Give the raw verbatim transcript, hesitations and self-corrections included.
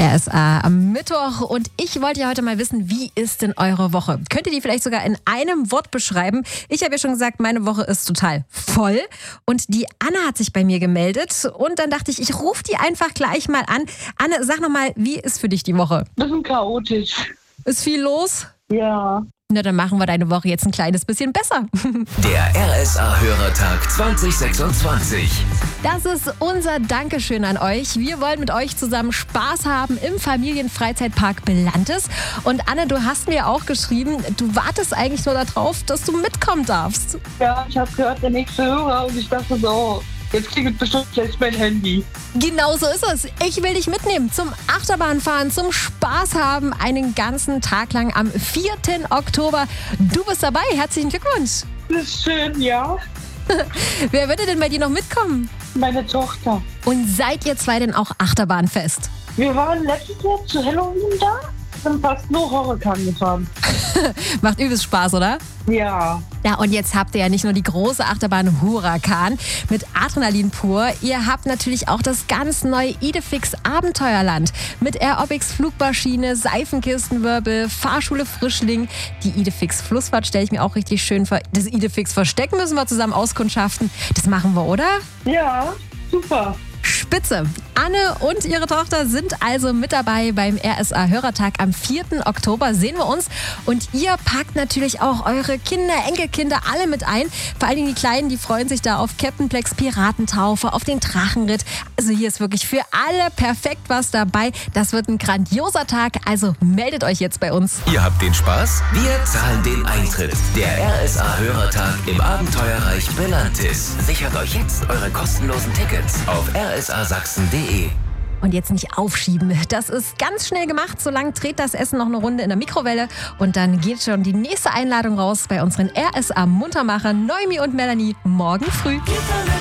R S A am Mittwoch und ich wollte ja heute mal wissen, wie ist denn eure Woche? Könnt ihr die vielleicht sogar in einem Wort beschreiben? Ich habe ja schon gesagt, meine Woche ist total voll und die Anne hat sich bei mir gemeldet und dann dachte ich, ich rufe die einfach gleich mal an. Anne, sag nochmal, wie ist für dich die Woche? Bisschen chaotisch. Ist viel los? Ja. Na, dann machen wir deine Woche jetzt ein kleines bisschen besser. Der R S A-Hörertag zwanzig sechsundzwanzig. Das ist unser Dankeschön an euch. Wir wollen mit euch zusammen Spaß haben im Familienfreizeitpark Belantes. Und Anne, du hast mir auch geschrieben, du wartest eigentlich nur darauf, dass du mitkommen darfst. Ja, ich habe gehört, der nächste Hörer und ich dachte so, jetzt klingelt bestimmt gleich mein Handy. Genau so ist es. Ich will dich mitnehmen zum Achterbahnfahren, zum Spaß haben, einen ganzen Tag lang am vierten Oktober. Du bist dabei. Herzlichen Glückwunsch. Das ist schön, ja. Wer würde denn bei dir noch mitkommen? Meine Tochter. Und seid ihr zwei denn auch achterbahnfest? Wir waren letztes Jahr zu Halloween da, sind fast nur Hurrikan gefahren. Macht übelst Spaß, oder? Ja. Ja, und jetzt habt ihr ja nicht nur die große Achterbahn Huracan mit Adrenalin pur, ihr habt natürlich auch das ganz neue Idefix Abenteuerland mit Aerobics Flugmaschine, Seifenkistenwirbel, Fahrschule Frischling. Die Idefix Flussfahrt stelle ich mir auch richtig schön vor. Das Idefix Versteck müssen wir zusammen auskundschaften. Das machen wir, oder? Ja, super. Spitze. Anne und ihre Tochter sind also mit dabei beim R S A-Hörertag am vierten Oktober. Sehen wir uns. Und ihr packt natürlich auch eure Kinder, Enkelkinder alle mit ein. Vor allen Dingen die Kleinen, die freuen sich da auf Captain Plex Piratentaufe, auf den Drachenritt. Also hier ist wirklich für alle perfekt was dabei. Das wird ein grandioser Tag. Also meldet euch jetzt bei uns. Ihr habt den Spaß? Wir zahlen den Eintritt. Der R S A-Hörertag im Abenteuerreich Belantes. Sichert euch jetzt eure kostenlosen Tickets auf r s a sachsen punkt de. Und jetzt nicht aufschieben. Das ist ganz schnell gemacht. So lange dreht das Essen noch eine Runde in der Mikrowelle. Und dann geht schon die nächste Einladung raus bei unseren R S A-Muntermachern Noemi und Melanie morgen früh.